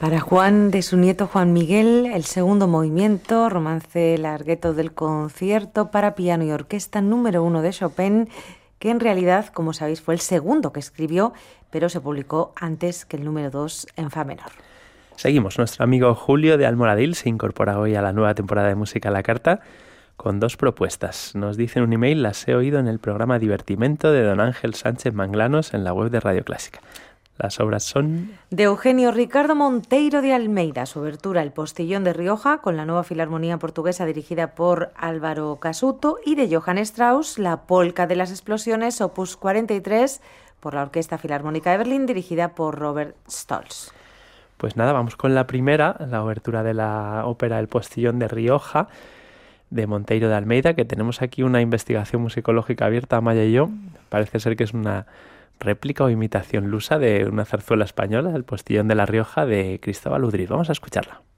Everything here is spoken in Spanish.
Para Juan, de su nieto Juan Miguel, el segundo movimiento, romance largueto del concierto para piano y orquesta número 1 de Chopin, que en realidad, como sabéis, fue el segundo que escribió, pero se publicó antes que el número 2 en fa menor. Seguimos. Nuestro amigo Julio de Almoradil se incorpora hoy a la nueva temporada de Música a la Carta con 2 propuestas. Nos dice en un email: las he oído en el programa Divertimento de don Ángel Sánchez Manglanos en la web de Radio Clásica. Las obras son de Eugenio Ricardo Monteiro de Almeida, su obertura El Postillón de Rioja, con la Nueva Filarmonía Portuguesa dirigida por Álvaro Casuto, y de Johann Strauss, La Polca de las Explosiones, opus 43, por la Orquesta Filarmónica de Berlín, dirigida por Robert Stolz. Pues nada, vamos con la primera, la obertura de la ópera El Postillón de Rioja, de Monteiro de Almeida, que tenemos aquí una investigación musicológica abierta, Amaya y yo. Parece ser que es una réplica o imitación lusa de una zarzuela española, El Postillón de La Rioja, de Cristóbal Udriz. Vamos a escucharla.